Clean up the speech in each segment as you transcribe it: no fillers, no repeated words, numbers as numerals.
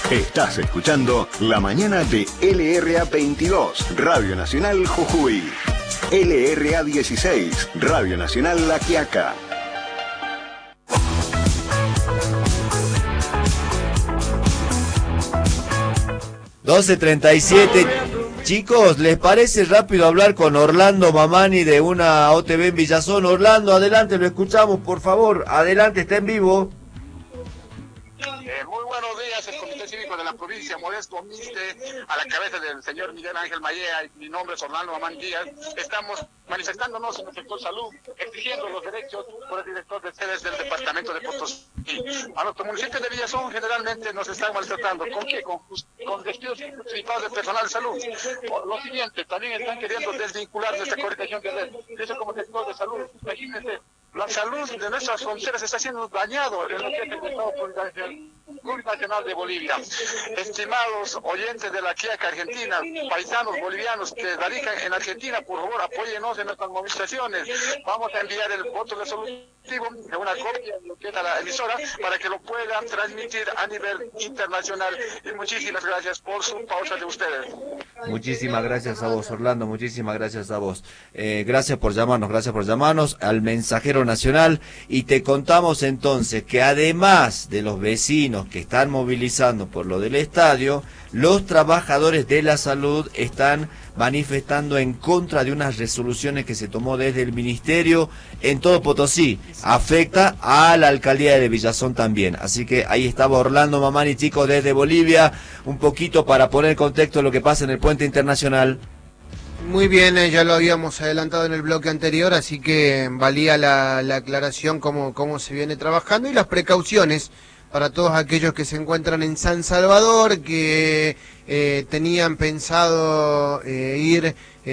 Estás escuchando La Mañana de LRA 22, Radio Nacional Jujuy. LRA 16, Radio Nacional La Quiaca. $12:37. Chicos, ¿les parece rápido hablar con Orlando Mamani de una OTV en Villazón? Orlando, adelante, lo escuchamos, por favor. Adelante, está en vivo. Muy buenos días, el Comité Cívico de la provincia Modesto Miste, a la cabeza del señor Miguel Ángel Mallea, y mi nombre es Orlando Mamán Díaz. Estamos manifestándonos en el sector salud, exigiendo los derechos por el director de sedes del departamento de Potosí. A nuestro municipio de Villazón generalmente nos están maltratando. ¿Con qué? Con despidos injustificados de personal de salud. Lo siguiente, también están queriendo desvincular nuestra coordinación de red. Eso como sector de salud. Imagínense, la salud de nuestras fronteras está siendo dañado en lo que es el Estado plurinacional de Bolivia. Estimados oyentes de la Quiaca Argentina, paisanos bolivianos que radican en Argentina, por favor apóyenos en nuestras movilizaciones. Vamos a enviar el voto resolutivo de una copia de lo que es la emisora para que lo puedan transmitir a nivel internacional. Y muchísimas gracias por su pausa de ustedes. Muchísimas gracias a vos, Orlando, muchísimas gracias a vos. Gracias por llamarnos al Mensajero Nacional, y te contamos entonces que además de los vecinos que están movilizando por lo del estadio, los trabajadores de la salud están manifestando en contra de unas resoluciones que se tomó desde el ministerio en todo Potosí. Afecta a la alcaldía de Villazón también. Así que ahí estaba Orlando Mamani, chicos, desde Bolivia, un poquito para poner en contexto lo que pasa en el puente internacional. Muy bien, ya lo habíamos adelantado en el bloque anterior, así que valía la aclaración cómo se viene trabajando y las precauciones para todos aquellos que se encuentran en San Salvador, que tenían pensado ir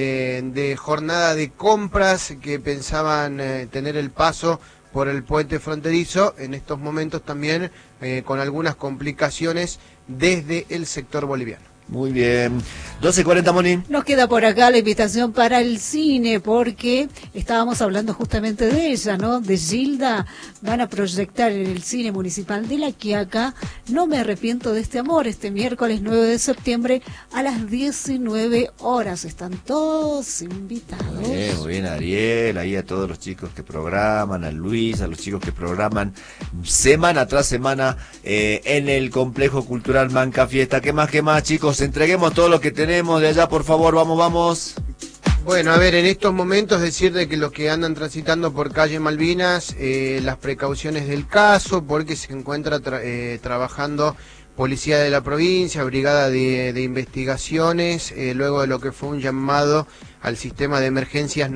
de jornada de compras, que pensaban tener el paso por el puente fronterizo, en estos momentos también con algunas complicaciones desde el sector boliviano. Muy bien. 12:40, Moni. Nos queda por acá la invitación para el cine, porque estábamos hablando justamente de ella, ¿no? De Gilda. Van a proyectar en el Cine Municipal de La Quiaca No me arrepiento de este amor, este miércoles 9 de septiembre a las 19 horas. Están todos invitados. Muy bien, Ariel, ahí a todos los chicos que programan, a Luis, a los chicos que programan semana tras semana en el Complejo Cultural Manca Fiesta. ¿Qué más, chicos? Entreguemos todo lo que tenemos de allá, por favor, vamos. Bueno, a ver, en estos momentos decir de que los que andan transitando por calle Malvinas, las precauciones del caso, porque se encuentra trabajando Policía de la Provincia, Brigada de Investigaciones, luego de lo que fue un llamado al sistema de emergencias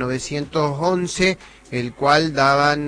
911, el cual daban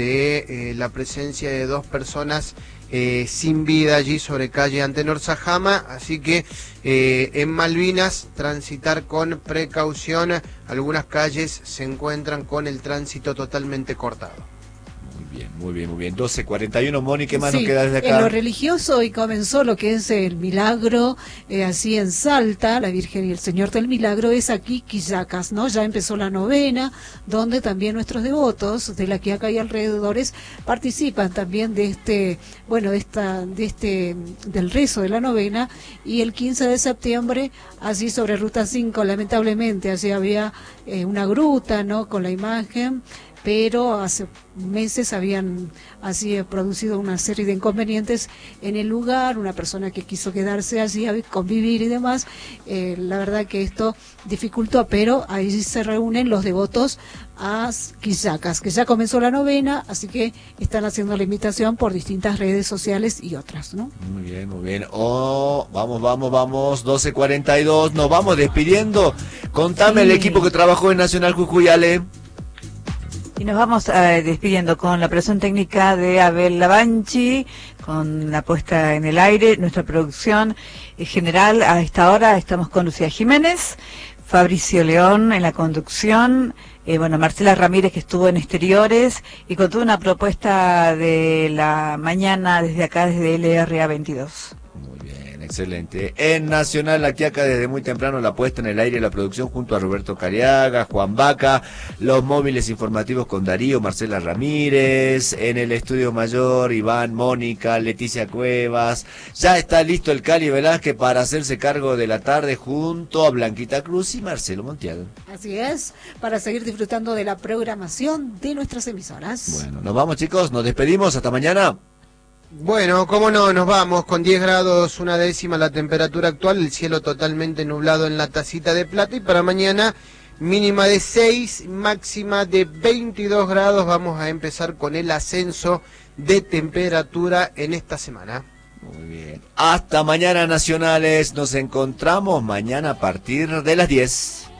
de la presencia de 2 personas sin vida allí sobre calle Antenor Sajama, así que en Malvinas transitar con precaución. Algunas calles se encuentran con el tránsito totalmente cortado. Muy bien. 12:41, Moni, ¿qué más nos queda desde acá? En lo religioso, y comenzó lo que es el milagro, así en Salta, la Virgen y el Señor del Milagro, es aquí Quillacas, ¿no? Ya empezó la novena, donde también nuestros devotos de La Quiaca y alrededores participan también de del rezo de la novena, y el 15 de septiembre, allí sobre Ruta 5, lamentablemente, allí había una gruta, ¿no? Con la imagen, pero hace meses habían así producido una serie de inconvenientes en el lugar, una persona que quiso quedarse allí a convivir y demás. La verdad que esto dificultó, pero ahí se reúnen los devotos a Quillacas, que ya comenzó la novena, así que están haciendo la invitación por distintas redes sociales y otras, ¿no? Muy bien. Vamos, 12:42, nos vamos despidiendo. Contame el equipo que trabajó en Nacional Jujuy, Ale. Y nos vamos despidiendo con la operación técnica de Abel Lavanchi, con la puesta en el aire, nuestra producción general. A esta hora estamos con Lucía Jiménez, Fabricio León en la conducción, Marcela Ramírez, que estuvo en exteriores, y con toda una propuesta de la mañana desde acá, desde LRA 22. Muy bien, Excelente. En Nacional La Quiaca desde muy temprano la puesta en el aire y la producción junto a Roberto Cariaga, Juan Vaca, los móviles informativos con Darío, Marcela Ramírez, en el estudio mayor Iván, Mónica, Leticia Cuevas. Ya está listo el Cali Velázquez para hacerse cargo de la tarde junto a Blanquita Cruz y Marcelo Montiel. Así es, para seguir disfrutando de la programación de nuestras emisoras. Bueno, nos vamos chicos, nos despedimos, hasta mañana. Bueno, cómo no, nos vamos con 10 grados, 1/10 la temperatura actual, el cielo totalmente nublado en la Tacita de Plata y para mañana mínima de 6, máxima de 22 grados. Vamos a empezar con el ascenso de temperatura en esta semana. Muy bien. Hasta mañana, nacionales. Nos encontramos mañana a partir de las 10.